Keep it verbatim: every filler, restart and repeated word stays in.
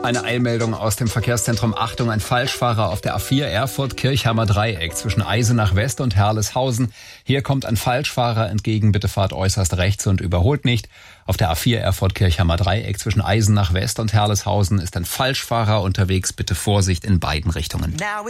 Eine Eilmeldung aus dem Verkehrszentrum. Achtung, ein Falschfahrer auf der A vier Erfurt-Kirchheimer Dreieck zwischen Eisenach West und Herleshausen. Hier kommt ein Falschfahrer entgegen. Bitte fahrt äußerst rechts und überholt nicht. Auf der A vier Erfurt-Kirchheimer Dreieck zwischen Eisenach West und Herleshausen ist ein Falschfahrer unterwegs. Bitte Vorsicht in beiden Richtungen.